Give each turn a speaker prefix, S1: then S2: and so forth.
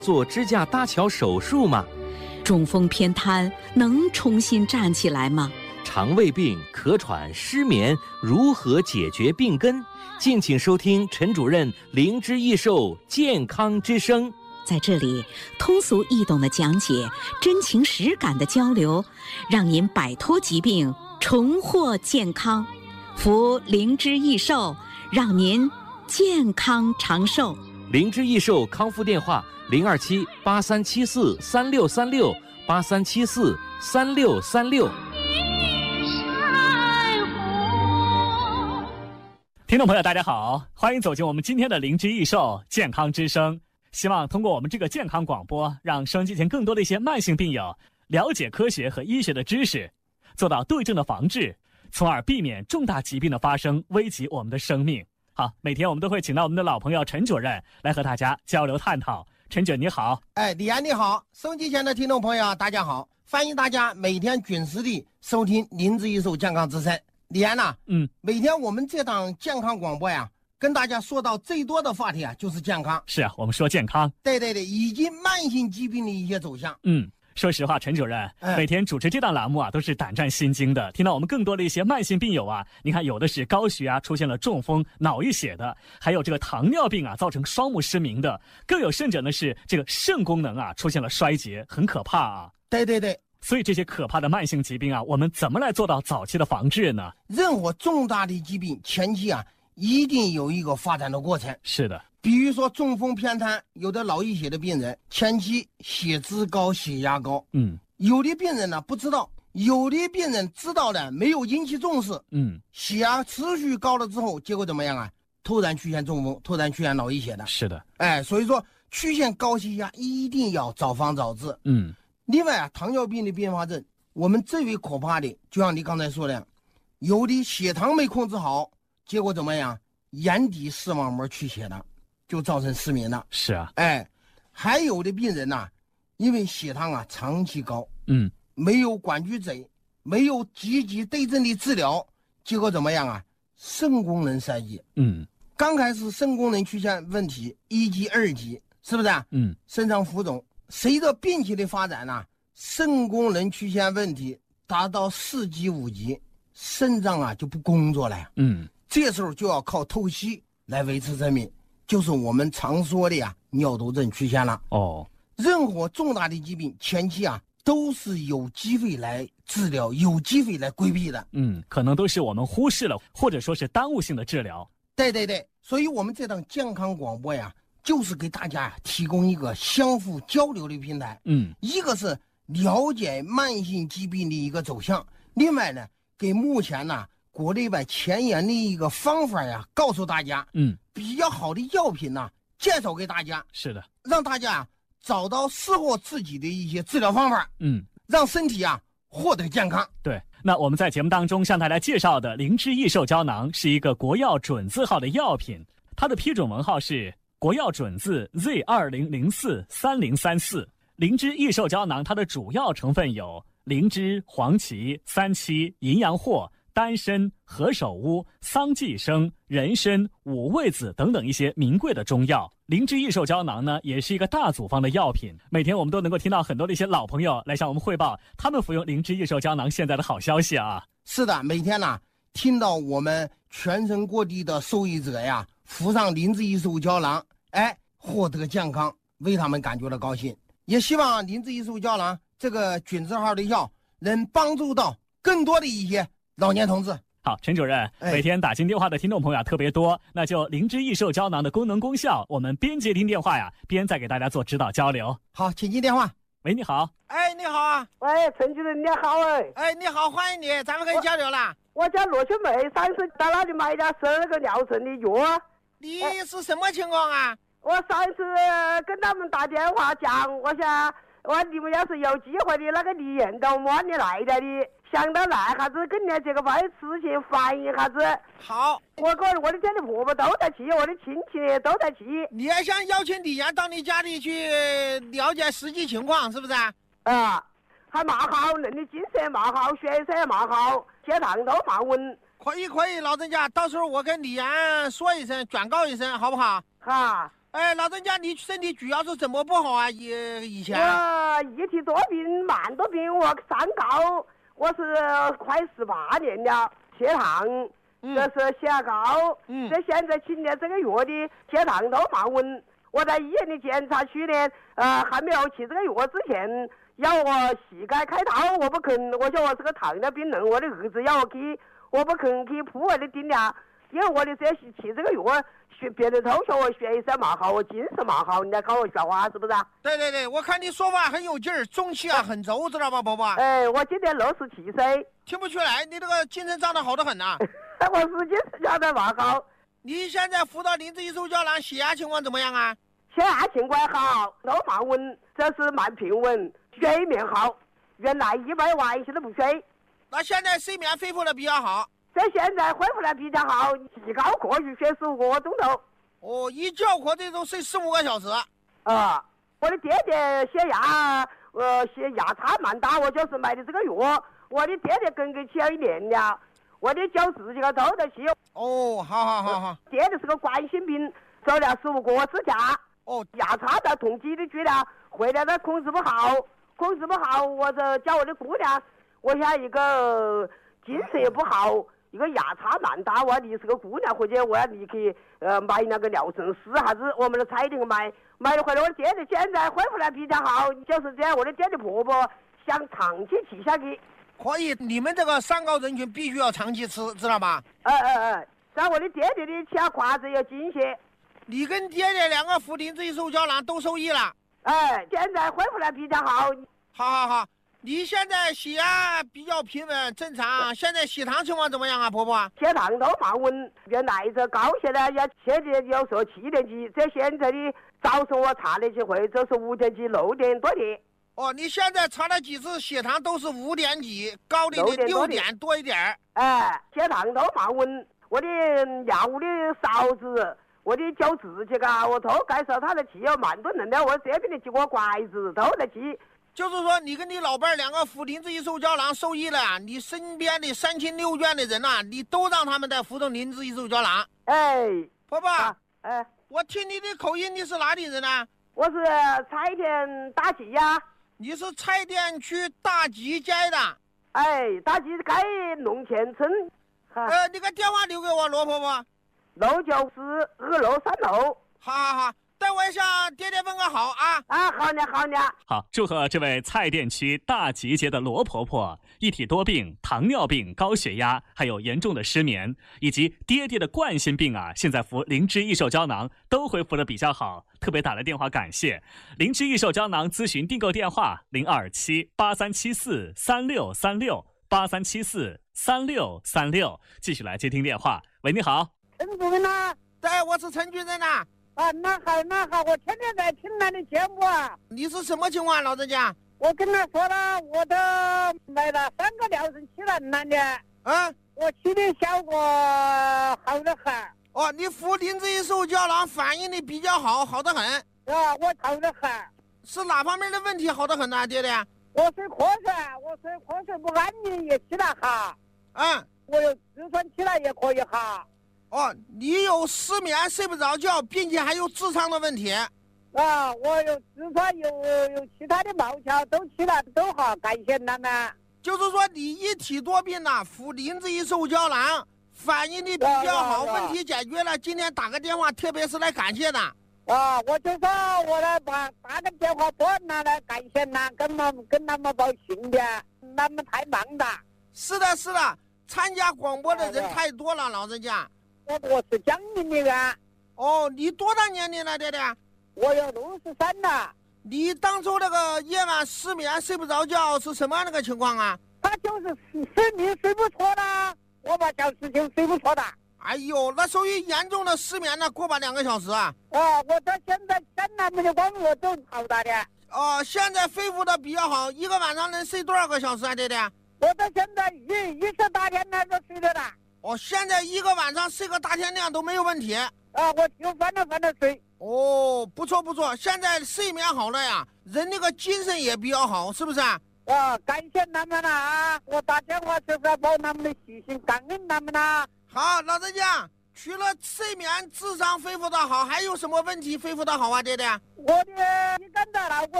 S1: 做支架搭桥手术吗？
S2: 中风偏瘫能重新站起来吗？
S1: 肠胃病、咳喘、失眠如何解决病根？敬请收听陈主任灵芝益寿健康之声。
S2: 在这里，通俗易懂的讲解，真情实感的交流，让您摆脱疾病，重获健康。服灵芝益寿，让您健康长寿。
S1: 灵芝益寿康复电话：027-8374-3636，8374-3636。
S3: 听众朋友大家好，欢迎走进我们今天的灵芝益寿健康之声。希望通过我们这个健康广播，让收音机前更多的一些慢性病友了解科学和医学的知识，做到对症的防治，从而避免重大疾病的发生，危及我们的生命。好，每天我们都会请到我们的老朋友陈主任来和大家交流探讨。陈主任你好。
S4: 李安你好，收音机前的听众朋友大家好，欢迎大家每天准时地收听灵芝益寿健康之声。李安呐，每天我们这档健康广播呀，跟大家说到最多的话题啊，就是健康。
S3: 是啊，我们说健康。
S4: 对，以及慢性疾病的一些走向。
S3: 说实话，陈主任，每天主持这档栏目啊，都是胆战心惊的。听到我们更多的一些慢性病友啊，你看有的是高血压出现了中风、脑溢血的，还有这个糖尿病啊造成双目失明的，更有甚者呢是这个肾功能啊出现了衰竭，很可怕啊。
S4: 对。
S3: 所以这些可怕的慢性疾病啊，我们怎么来做到早期的防治呢？
S4: 任何重大的疾病前期啊，一定有一个发展的过程。
S3: 是的。
S4: 比如说中风偏瘫，有的脑溢血的病人，前期血脂高、血压高。有的病人呢不知道，有的病人知道了没有引起重视。血压持续高了之后，结果怎么样啊？突然出现中风，突然出现脑溢血的。
S3: 是的。
S4: 所以说出现高血压一定要早防早治。另外啊，糖尿病的并发症，我们最为可怕的，就像你刚才说的，有的血糖没控制好，结果怎么样？眼底视网膜出血了，就造成失明了。
S3: 是啊。
S4: 还有的病人呐，因为血糖啊长期高，没有管局诊，没有积极对症的治疗，结果怎么样啊？肾功能衰竭。刚开始肾功能出现问题，1级、2级，是不是啊？肾脏浮肿。随着病情的发展呢，肾功能出现问题，达到4级、5级，肾脏啊就不工作了呀。这时候就要靠透析来维持生命，就是我们常说的呀，尿毒症出现了。任何重大的疾病前期啊，都是有机会来治疗，有机会来规避的。
S3: 可能都是我们忽视了，或者说是耽误性的治疗。
S4: 对，所以我们这档健康广播呀，就是给大家提供一个相互交流的平台。一个是了解慢性疾病的一个走向，另外呢，给目前呢国内外前沿的一个方法呀，告诉大家，比较好的药品呢，介绍给大家。
S3: 是的，
S4: 让大家找到适合自己的一些治疗方法。让身体啊获得健康。
S3: 对，那我们在节目当中向大家介绍的灵芝益寿胶囊是一个国药准字号的药品，它的批准文号是国药准字 Z20043034。灵芝益寿胶囊它的主要成分有灵芝、黄芪、三七、淫羊藿、丹参、何首乌、桑寄生、人参、五味子等等一些名贵的中药。灵芝益寿胶囊呢，也是一个大组方的药品。每天我们都能够听到很多的一些老朋友来向我们汇报他们服用灵芝益寿胶囊现在的好消息啊。
S4: 是的，每天呢，听到我们全省各地的受益者呀服上灵芝益寿胶囊，获得健康，为他们感觉到高兴。也希望灵芝益寿胶囊这个准字号的药能帮助到更多的一些老年同志。
S3: 好，陈主任，每天打进电话的听众朋友特别多，那就灵芝益寿胶囊的功能功效，我们边接听电话呀，边再给大家做指导交流。
S4: 好，请接电话。
S3: 喂，你好。
S4: 你好啊。
S5: 喂，陈主任你好。
S4: 你好，欢迎你，咱们可以交流了。
S5: 我叫罗秀梅，30到那里买点12个疗程的药。
S4: 你是什么情况啊？
S5: 我上次跟他们打电话讲，我想你们要是有机会的那个利润到我你来的，想到来下子跟你这个把事情反映下子。
S4: 好，
S5: 我的家里婆婆都在去，我的亲戚都在去。
S4: 你还想邀请李阳到你家里去了解实际情况，是不是
S5: 啊？还蛮好，人的精神也蛮好，血色也蛮好，血糖都蛮稳。
S4: 可以，老人家，到时候我跟李阳说一声，转告一声，好不好？ 哎，老人家，你身体主要是怎么不好啊？以前？
S5: 我一体多病、慢多病，我三高，我是快18年了，血糖，这是血压高，这现在今年这个月的血糖都慢稳。我在医院里检查，去年还没有去这个药之前，要我膝盖开刀，我不肯，我说我是个糖尿病人，我的儿子要我去，我不肯去铺外的定了，因为我的这去这个药。别的都说我学习蛮好，我精神蛮好，你来考我笑话是不是？
S4: 对，我看你说话很有劲儿，中气啊很足，知道吧，婆婆？
S5: 哎，我今年67岁。
S4: 听不出来，你这个精神长得好得很呐。
S5: 我是精神长得蛮好。
S4: 你现在辅导灵芝益寿胶囊血压情况怎么样啊？
S5: 血压情况好，都蛮稳，这是蛮平稳，睡眠好，原来100晚现在不睡。
S4: 那现在睡眠恢复的比较好。
S5: 这现在恢复的比较好，一觉课就睡15个钟头。
S4: 哦，一觉课这种睡15个小时。
S5: 我的爹爹血压，血压差蛮大，我就是买的这个药。我的爹爹跟起了1年了，我的脚自己个都得去。
S4: 哦，好。
S5: 爹爹是个冠心病，走了15个支架。压差到痛几的去了，回来他控制不好，我就叫我的姑娘，我想一个精神也不好。一个压差蛮大，我你是个姑娘，或者我要你去买那个疗程试啥子，我们的彩电买了回来，我的爹爹现在恢复的比较好，就是这样。我的爹爹婆婆想长期吃下去，
S4: 可以，你们这个三高人群必须要长期吃，知道吗？
S5: 像我的爹爹的其他胯子有精血，
S4: 你跟爹爹2个服灵芝益寿胶囊都受益了。
S5: 现在恢复的比较好。
S4: 好。你现在血压比较平稳正常，现在血糖情况怎么样啊，婆婆？
S5: 血糖都蛮稳，原来这高血呢要现在有时候7点几，这现在的早上我查了几回，这是5点几6点多的。
S4: 你现在查了几次血糖都是5点几，高的6点多一点。
S5: 血糖都蛮稳，我的药物的勺子，我的脚自己我都该说他的气有蛮多人的，我这边的几个拐子都在气。
S4: 就是说，你跟你老伴2个服灵芝益寿胶囊受益了，你身边的3亲6眷的人你都让他们在服用灵芝益寿胶囊。婆婆，我听你的口音，你是哪里人呢？
S5: 我是蔡田大吉呀。
S4: 你是蔡甸区大吉街的？
S5: 大吉街龙前村。
S4: 你个电话留给我，罗婆婆。
S5: 6942636。
S4: 好。等我一下，爹爹问个好啊！
S5: 好呢。
S3: 好，祝贺这位蔡甸区大吉街的罗婆婆，一体多病，糖尿病、高血压，还有严重的失眠，以及爹爹的冠心病现在服灵芝益寿胶囊都恢复的比较好，特别打了电话感谢。灵芝益寿胶囊咨询订购电话：027-8374-3636，8374-3636。继续来接听电话。喂，你好。
S5: 陈主任呐？
S4: 对，我是陈主任呐。
S5: 那好，我天天在听他的节目啊。
S4: 你是什么情况，老人家？
S5: 我跟他说了，我都买了3个疗程期了，男的。我吃的效果好得很。
S4: 你服灵芝益寿胶囊反应的比较好得很。
S5: 我好得很。
S4: 是哪方面的问题好得很呢，爹爹？
S5: 我睡瞌睡不安宁也起了好。我有痔疮起了也可以好。
S4: 你有失眠睡不着觉，并且还有痔疮的问题。
S5: 我有痔疮，有其他的毛窍都起了都好，感谢他们。
S4: 就是说你一体多病服灵芝益寿胶囊反应的比较好，问题解决了。今天打个电话，特别是来感谢的。
S5: 我就说我来打个电话拨拿来感谢他，跟他们报信的，他们太忙了。
S4: 是的，参加广播的人太多了，老人家。
S5: 我是江宁的人。
S4: 你多大年龄了，爹爹？
S5: 我有63了。
S4: 你当初那个夜晚失眠睡不着觉是什么样的个情况啊？
S5: 他就是失眠睡不着了，过把小时就睡不着的。
S4: 哎呦，那属于严重的失眠了，过把2个小时啊。
S5: 我到现在跟他们的光我都好大的。
S4: 现在恢复的比较好，一个晚上能睡多少个小时啊，爹爹？
S5: 我到现在20大天了都睡着了。
S4: 现在一个晚上睡个大天亮都没有问题。
S5: 我就翻着睡。
S4: 不错，现在睡眠好了呀，人那个精神也比较好，是不是啊？
S5: 感谢他们了我打电话就是要报他们的喜讯，感恩他们了。
S4: 好，老人家， 除了睡眠、智商恢复的好，还有什么问题恢复的好啊，爹爹？
S5: 我的，你感到了，我